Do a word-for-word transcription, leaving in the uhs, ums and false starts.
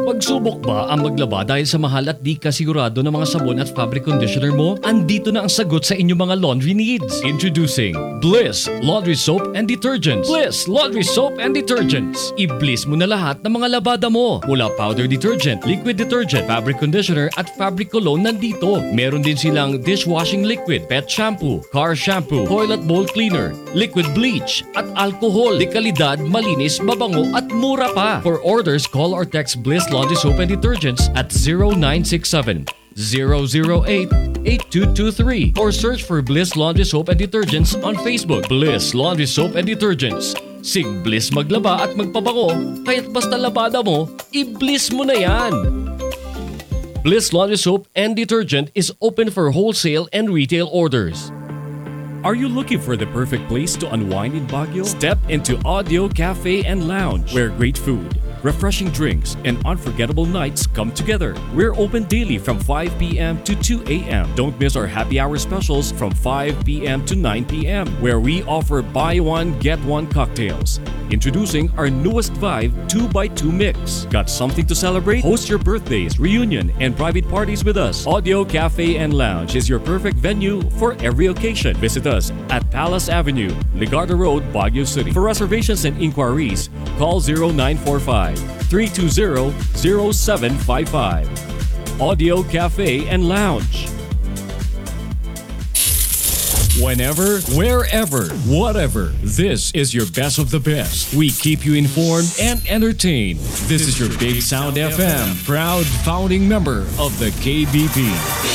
Pagsubok ba ang maglaba dahil sa mahal at di kasigurado ng mga sabon at fabric conditioner mo? Andito na ang sagot sa inyong mga laundry needs. Introducing Bliss Laundry Soap and Detergents. Bliss Laundry Soap and Detergents. I-bliss mo na lahat ng mga labada mo. Mula powder detergent, liquid detergent, fabric conditioner at fabric cologne nandito. Meron din silang dishwashing liquid, pet shampoo, car shampoo, toilet bowl cleaner, liquid bleach at alcohol. De kalidad, malinis, mabango at mura pa. For orders, call or text Bliss Laundry Soap and Detergents at zero nine six seven, zero zero eight, eight two two three or search for Bliss Laundry Soap and Detergents on Facebook. Bliss Laundry Soap and Detergents. Sig Bliss maglaba at magpabango, kaya't basta labada mo, i-bliss mo na yan! Bliss Laundry Soap and Detergent is open for wholesale and retail orders. Are you looking for the perfect place to unwind in Baguio? Step into Audio Cafe and Lounge, where great food, refreshing drinks, and unforgettable nights come together. We're open daily from five p.m. to two a.m. Don't miss our happy hour specials from five p.m. to nine p.m. where we offer buy one, get one cocktails. Introducing our newest Vibe two by two mix. Got something to celebrate? Host your birthdays, reunion, and private parties with us. Audio Cafe and Lounge is your perfect venue for every occasion. Visit us at Palace Avenue, Ligarda Road, Baguio City. For reservations and inquiries, call zero nine four five, three two zero, zero seven five five. Audio Cafe and Lounge. Whenever, wherever, whatever, this is your best of the best. We keep you informed and entertained. This is your Big Sound F M, proud founding member of the K B P.